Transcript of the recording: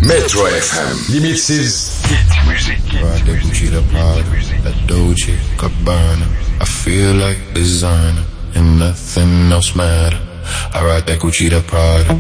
Metro FM. Limitsiz hit müzik. Ride that Gucci, that Prada, that Dolce, Gabbana. I feel like designer and nothing else matter. I ride that Gucci, that Prada.